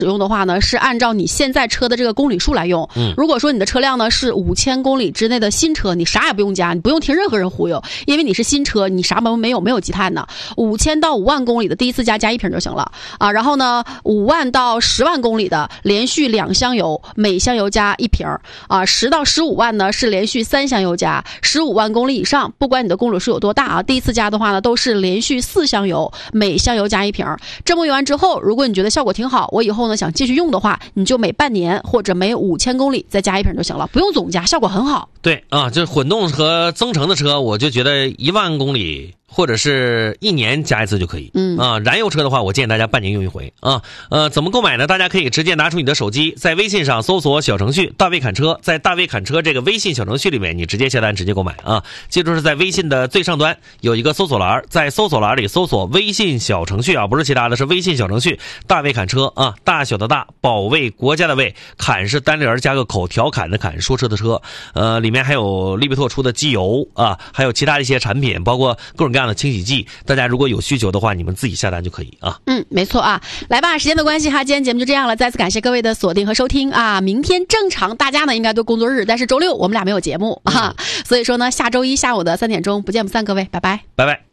使用的话呢，是按照你现在车的这个公里数来用。如果说你的车辆呢是5000公里之内的新车，你啥也不用加，你不用听任何人忽悠，因为你是新车，你啥没有积碳的。5000到5万公里的第一次加1瓶就行了啊。然后呢，5万到10万公里的连续2箱油，每箱油加1瓶啊。10到15万呢是连续3箱油加，15万公里以上，不管你的公里数有多大啊，第一次加的话呢都是连续4箱油，每箱油加1瓶。这么用完之后，如果你觉得效果挺好，我以后呢想继续用的话，你就每半年或者每5000公里再加1瓶就行了，不用总加，效果很好。 对啊，这混动和增程的车，我就觉得1万公里或者是1年加一次就可以。燃油车的话，我建议大家半年用一回啊。怎么购买呢？大家可以直接拿出你的手机，在微信上搜索小程序大卫侃车，在大卫侃车这个微信小程序里面，你直接下单直接购买啊。记住是在微信的最上端有一个搜索栏，在搜索栏里搜索微信小程序啊，不是其他的，是微信小程序大卫侃车啊，大小的大，保卫国家的卫，侃是单立加个口，调侃的侃，说车的车。里面还有利比拓出的机油啊，还有其他的一些产品，包括各种各样的清洗剂，大家如果有需求的话，你们自己下单就可以啊。 没错啊。来吧，时间的关系哈，今天节目就这样了，再次感谢各位的锁定和收听啊。明天正常大家呢应该都工作日，但是周六我们俩没有节目啊，所以说呢下周一下午的3点钟不见不散，各位拜拜。 拜拜。